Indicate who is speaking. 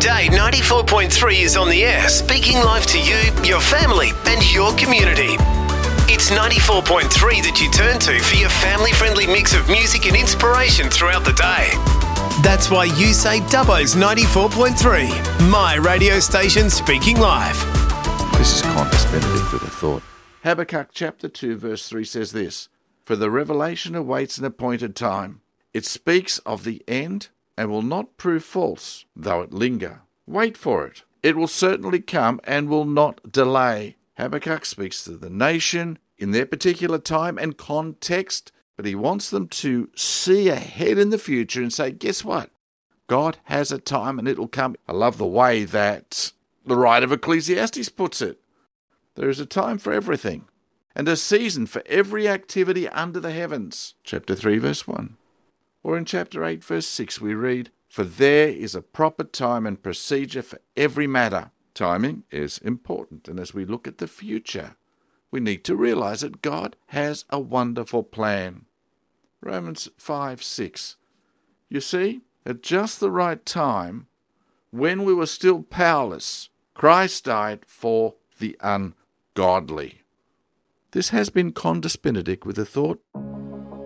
Speaker 1: Today, 94.3 is on the air, speaking live to you, your family, and your community. It's 94.3 that you turn to for your family-friendly mix of music and inspiration throughout the day. That's why you say Dubbo's 94.3, my radio station speaking live.
Speaker 2: This is Qantas Benedict with a thought. Habakkuk chapter 2 verse 3 says this, "For the revelation awaits an appointed time. It speaks of the end and will not prove false, though it linger. Wait for it. It will certainly come and will not delay." Habakkuk speaks to the nation in their particular time and context, but he wants them to see ahead in the future and say, guess what? God has a time and it will come. I love the way that the writer of Ecclesiastes puts it. There is a time for everything and a season for every activity under the heavens. Chapter 3 verse 1. Or in chapter 8 verse 6 we read, "For there is a proper time and procedure for every matter." Timing is important, and as we look at the future, we need to realize that God has a wonderful plan. Romans 5:6. You see, at just the right time, when we were still powerless, Christ died for the ungodly. This has been Qantas Benedict with a thought.